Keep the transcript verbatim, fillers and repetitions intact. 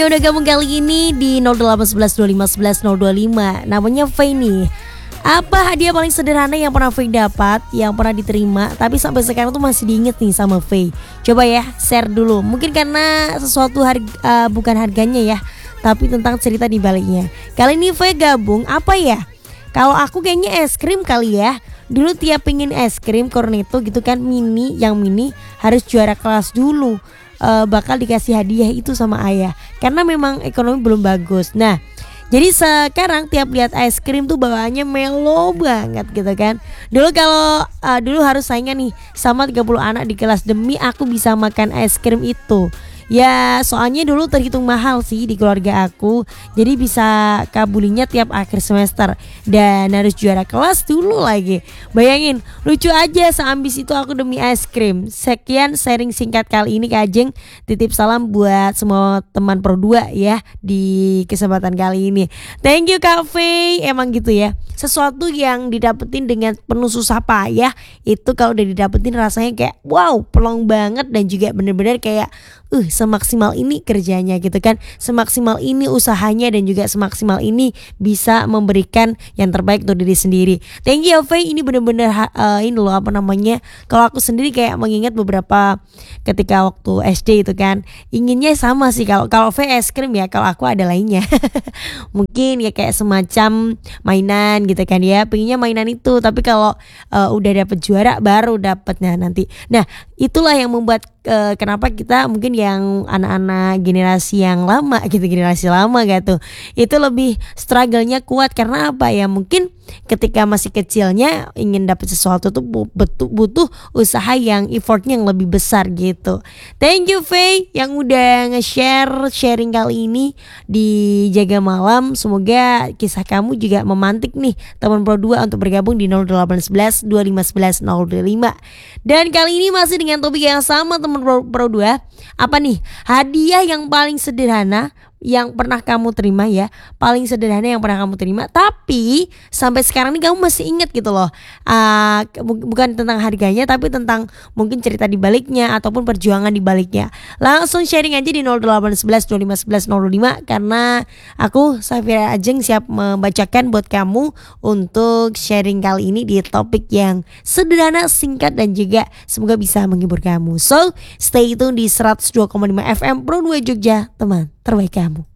Udah gabung kali ini di nol delapan satu satu dua lima satu satu nol dua lima. Namanya Faye nih. Apa hadiah paling sederhana yang pernah Faye dapat, yang pernah diterima, tapi sampai sekarang tuh masih diinget nih sama Faye? Coba ya share dulu. Mungkin karena sesuatu harga, uh, bukan harganya ya, tapi tentang cerita di baliknya. Kali ini Faye gabung apa ya? Kalau aku kayaknya es krim kali ya. Dulu tiap pengen es krim Cornetto gitu kan, mini, yang mini harus juara kelas dulu. Uh, bakal dikasih hadiah itu sama ayah karena memang ekonomi belum bagus. Nah, jadi sekarang tiap lihat es krim tuh bawaannya melo banget gitu kan. Dulu kalau uh, dulu harus saingan nih sama tiga puluh anak di kelas demi aku bisa makan es krim itu. Ya soalnya dulu terhitung mahal sih di keluarga aku. Jadi bisa kabulinya tiap akhir semester. Dan harus juara kelas dulu lagi. Bayangin, lucu aja seambis itu aku demi es krim. Sekian sharing singkat kali ini Kak Ajeng. Titip salam buat semua teman Pro dua ya di kesempatan kali ini. Thank you Kak Faye. Emang gitu ya, sesuatu yang didapetin dengan penuh susah payah itu kalau udah didapetin rasanya kayak wow, pelong banget. Dan juga bener-bener kayak uh semaksimal ini kerjanya gitu kan, semaksimal ini usahanya, dan juga semaksimal ini bisa memberikan yang terbaik untuk diri sendiri. Thank you Faye, ini bener-bener uh, ini loh apa namanya, kalau aku sendiri kayak mengingat beberapa ketika waktu S D itu kan, inginnya sama sih. Kalau kalau Faye es krim ya, kalau aku ada lainnya mungkin ya kayak semacam mainan gitu kan ya, pengennya mainan itu, tapi kalau uh, udah dapet juara baru dapetnya nanti. Nah itulah yang membuat uh, kenapa kita mungkin yang anak-anak generasi yang lama gitu, generasi lama gitu, itu lebih struggle-nya kuat. Karena apa ya, mungkin ketika masih kecilnya ingin dapat sesuatu tuh butuh, butuh usaha yang effortnya yang lebih besar gitu. Thank you Faye yang udah nge-share sharing kali ini di Jaga Malam. Semoga kisah kamu juga memantik nih teman Pro dua untuk bergabung di nol delapan satu satu dua lima satu satu nol dua lima. Dan kali ini masih dengan topik yang sama teman Pro, Pro dua. Apa nih hadiah yang paling sederhana yang pernah kamu terima ya, paling sederhana yang pernah kamu terima, tapi sampai sekarang ini kamu masih ingat gitu loh. uh, Bukan tentang harganya, tapi tentang mungkin cerita di baliknya ataupun perjuangan di baliknya. Langsung sharing aja di nol delapan satu satu dua lima satu satu nol dua lima, karena aku Safira Ajeng siap membacakan buat kamu untuk sharing kali ini di topik yang sederhana, singkat, dan juga semoga bisa menghibur kamu. So stay tune di seratus dua koma lima F M Pro dua Jogja, teman terbaik kamu.